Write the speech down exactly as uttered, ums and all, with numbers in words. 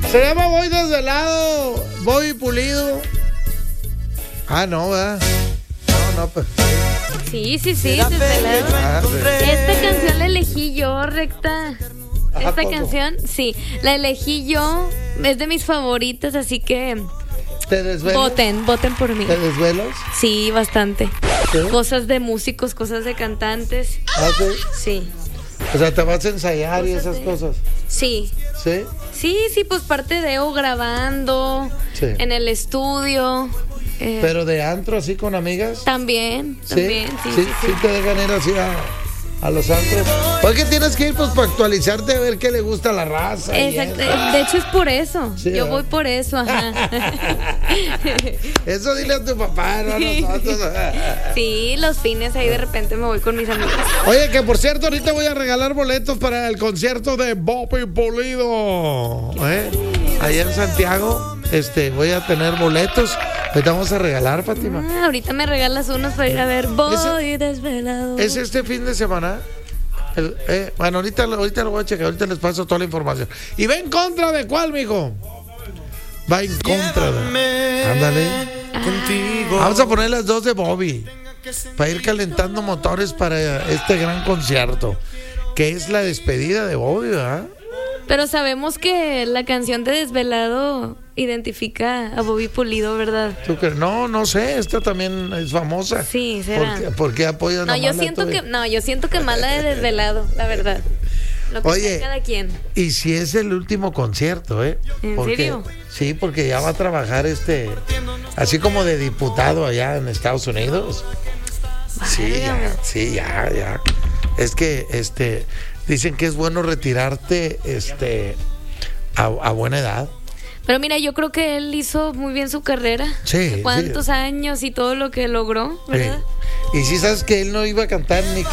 Se llama Voy Desvelado, Voy Pulido. Ah, no, ¿verdad? No, no, pues. Sí, sí, sí, Desvelado. Ah, sí. Esta canción la elegí yo, recta. Esta poco? canción, sí, la elegí yo. Es de mis favoritas, así que ¿Te desvelas? voten, voten por mí. ¿Te desvelas? Sí, bastante. ¿Sí? Cosas de músicos, cosas de cantantes. Ah, sí. Sí, O sea, te vas a ensayar y Cosas esas de- cosas. sí. ¿Sí? Sí, sí, pues parte de o grabando, Sí. en el estudio. eh, Pero de antro así con amigas. También, ¿Sí? también, sí, sí, sí, sí. sí te dejan ir así a, a los antros. Porque tienes que ir pues para actualizarte a ver qué le gusta a la raza. y Exacto. eso. De hecho es por eso. Sí, Yo ¿verdad? voy por eso, ajá. Eso dile a tu papá, no a nosotros. Sí, los fines ahí de repente me voy con mis amigos. Oye, que por cierto, ahorita voy a regalar boletos para el concierto de Bobby Pulido. ¿Eh? Allá en Santiago, este, voy a tener boletos. Ahorita vamos a regalar, Fátima. Ah, ahorita me regalas unos para ir a ver Voy Ese- Desvelado. ¿Es este fin de semana? El- eh, bueno, ahorita, ahorita lo voy a checar, ahorita les paso toda la información. ¿Y va en contra de cuál, mijo? Va en contra de... Ándale. Vamos a poner las dos de Bobby para ir calentando motores para este gran concierto, que es la despedida de Bobby, ¿verdad? Pero sabemos que la canción de Desvelado identifica a Bobby Pulido, ¿verdad? ¿Tú crees? No, no sé, esta también es famosa. Sí, será. ¿Por qué, por qué apoyan No, a yo Mala siento que todavía? no, yo siento que más la de Desvelado, la verdad. Lo que Oye. sea cada quien. Y si es el último concierto, ¿eh? ¿En Porque, serio? Sí, porque ya va a trabajar este, así como de diputado allá en Estados Unidos. Sí, Válgame. ya, sí, ya, ya. Es que, este, dicen que es bueno retirarte, este, a, a buena edad. Pero mira, yo creo que él hizo muy bien su carrera. Sí, ¿Cuántos sí. años y todo lo que logró, verdad? Sí. Y si sabes que él no iba a cantar ni